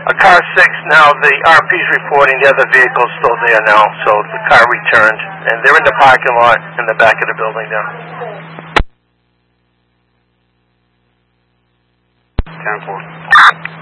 A car 6 now, the RP's reporting the other vehicle's still there now, so the car returned, and they're in the parking lot in the back of the building now. 10-4.